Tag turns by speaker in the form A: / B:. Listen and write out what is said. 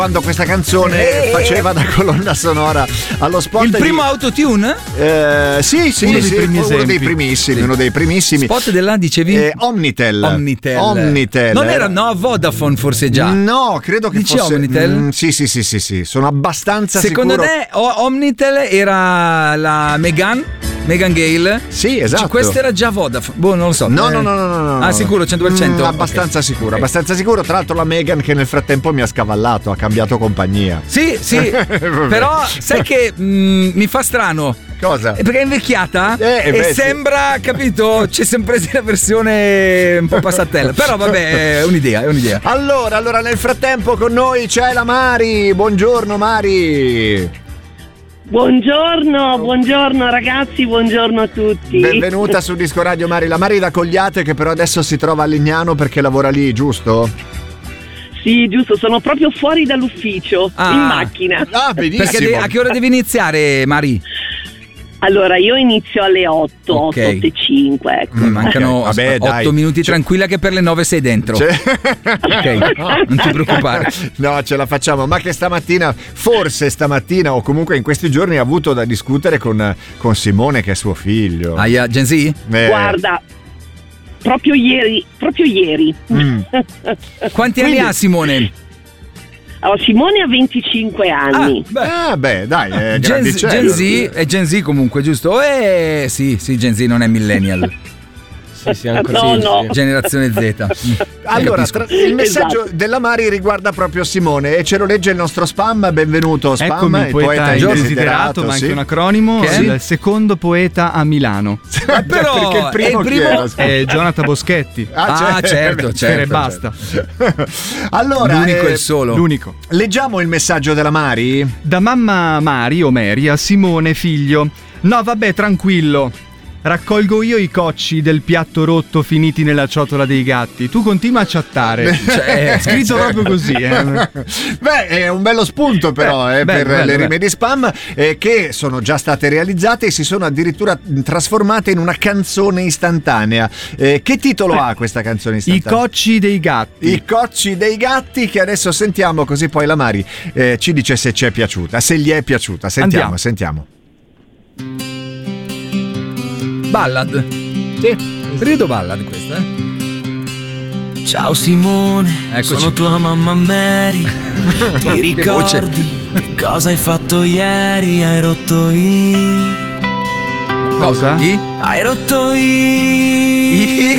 A: quando questa canzone faceva da colonna sonora allo spot.
B: Il primo autotune?
A: Sì, uno dei primissimi.
B: Spot della, dicevi?
A: Omnitel.
B: Non era, no, Vodafone forse già.
A: No, credo che
B: Dice
A: fosse
B: Omnitel?
A: Sì, sono abbastanza
B: Secondo
A: sicuro.
B: te Omnitel era la Megan Gale?
A: Sì, esatto.
B: Questa era già Vodafone. Non lo so.
A: No.
B: Ah, sicuro, 100%?
A: Abbastanza sicuro. Tra l'altro la Megan che nel frattempo mi ha scavallato, ha cambiato compagnia.
B: Sì. Però sai che mi fa strano.
A: Cosa?
B: Perché è invecchiata e sembra, capito? C'è sempre la versione un po' passatella. Però vabbè, è un'idea.
A: Allora nel frattempo con noi c'è la Mari. Buongiorno Mari.
C: Buongiorno ragazzi, buongiorno a tutti.
A: Benvenuta su Disco Radio Mari. La Mari da Cogliate che però adesso si trova a Lignano perché lavora lì, giusto?
C: Sì, giusto, sono proprio fuori dall'ufficio, in macchina.
A: Ah, benissimo.
B: Perché a che ora devi iniziare, Mari?
C: Allora, io inizio alle 8, 8:05, ecco.
B: Mi mancano 8 minuti, tranquilla che per le 9 sei dentro. Ok, non ti preoccupare.
A: No, ce la facciamo. Ma che forse stamattina o comunque in questi giorni ha avuto da discutere con Simone che è suo figlio.
B: Gen Z?
C: Guarda, proprio ieri.
B: Quanti anni ha Simone?
C: Allora, Simone ha 25 anni.
A: Dai, è
B: Gen Z è Gen Z comunque, giusto? Sì, Gen Z non è millennial.
D: Sì, ancora
C: no.
B: Generazione Z.
A: Allora, il messaggio della Mari riguarda proprio Simone e ce lo legge il nostro Spam. Benvenuto Spam.
D: Eccomi, il poeta indesiderato, ma anche un acronimo.
B: Che è?
D: Il secondo poeta a Milano.
B: Però
A: perché il primo chi era?
D: È Jonathan Boschetti.
B: Certo.
D: E basta.
A: Allora,
B: l'unico e il solo.
D: L'unico.
A: Leggiamo il messaggio della Mari.
D: Da mamma Mari o Mary a Simone figlio. No, vabbè, tranquillo. Raccolgo io i cocci del piatto rotto finiti nella ciotola dei gatti. Tu continua a chattare. È scritto proprio così.
A: Beh, è un bello spunto però per le rime di Spam che sono già state realizzate e si sono addirittura trasformate in una canzone istantanea. Che titolo ha questa canzone istantanea?
D: I cocci dei gatti.
A: I cocci dei gatti, che adesso sentiamo, così poi la Mari ci dice se ci è piaciuta, se gli è piaciuta. Sentiamo.
B: Ballad. Sì, periodo ballad questa,
E: Ciao Simone,
B: Eccoci.
E: sono tua mamma Mary. Ti ricordi che cosa hai fatto ieri? Hai rotto
B: Cosa?
E: Hai rotto i